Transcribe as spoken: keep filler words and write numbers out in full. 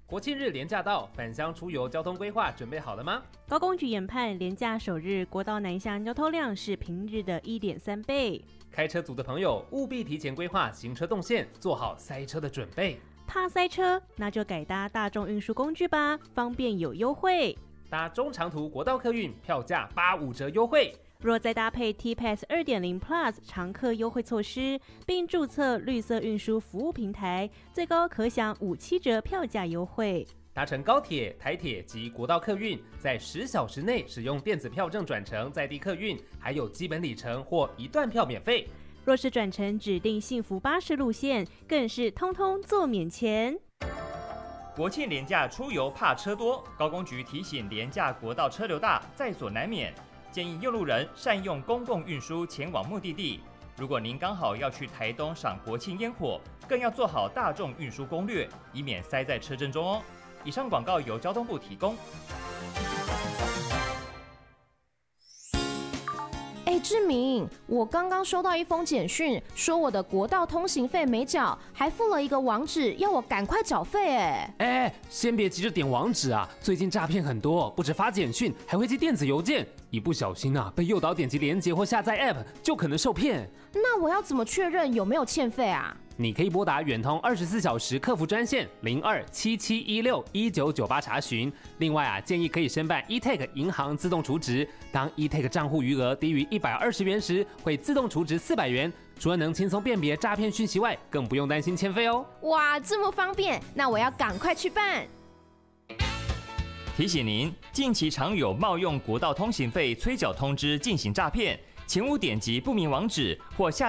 国庆日连假到，返乡出游交通规划准备好了吗？ 高公局研判，连假首日国道南向交通量是平日的 一点三倍。 开车族的朋友务必提前规划行车动线，做好塞车的准备。 怕塞车，那就改搭大众运输工具吧，方便有优惠。 搭中长途国道客运，票价八五折优惠。 若再搭配 T Pass 二点零 Plus 常客优惠措施，并注册绿色运输服务平台，最高可享五七折票价优惠。 搭乘高铁、台铁及国道客运，在十小时内使用电子票证转乘在地客运，还有基本里程或一段票免费。 若是转乘指定幸福巴士路线，更是通通做免钱。 国庆连假出游怕车多，高公局提醒连假国道车流大，在所难免。建议用路人善用公共运输前往目的地。如果您刚好要去台东赏国庆烟火，更要做好大众运输攻略，以免塞在车阵中哦。以上广告由交通部提供。 哎，志明，我刚刚收到一封简讯，说我的国道通行费没缴，还附了一个网址，要我赶快缴费。哎， 哎，先别急着点网址啊，最近诈骗很多，不止发简讯，还会寄电子邮件，一不小心啊，被诱导点击连结或下载 App， 就可能受骗。 那我要怎么确认有没有欠费啊？ 你可以拨打远通二十四小时客服专线零二七七一六一九九八查询。另外啊，建议可以申办 eTag 银行自动储值，当 eTag 账户余额低于一百二十元时，会自动储值四百元。除了能轻松辨别诈骗讯息外，更不用担心欠费哦。 哇，这么方便，那我要赶快去办。 提醒您，近期常有冒用国道通行费催缴通知进行诈骗，请勿点击不明网址或下